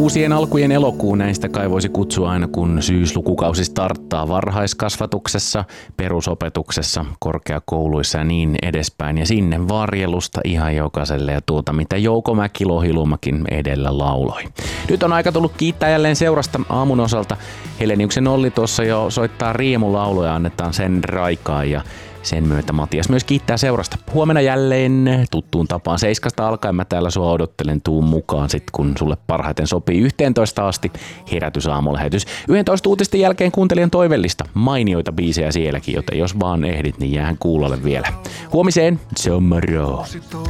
Uusien alkujen elokuu, näistä kai voisi kutsua aina kun syyslukukausi starttaa varhaiskasvatuksessa, perusopetuksessa, korkeakouluissa ja niin edespäin. Ja sinne varjelusta ihan jokaiselle ja tuota, mitä Jouko Mäki-Lohiluomakin edellä lauloi. Nyt on aika tullut kiittää jälleen seurasta aamun osalta. Heleniuksen Olli tuossa jo soittaa riemulauluja, annetaan sen raikaa ja sen myötä Matias myös kiittää seurasta. Huomenna jälleen tuttuun tapaan 7 alkaen mä täällä sua odottelen, tuun mukaan sit kun sulle parhaiten sopii 11 asti herätysaamulähetys. 11 uutisten jälkeen kuuntelijan toivellista, mainioita biisejä sielläkin, joten jos vaan ehdit, niin jäähän kuulolle vielä. Huomiseen, ciao moro!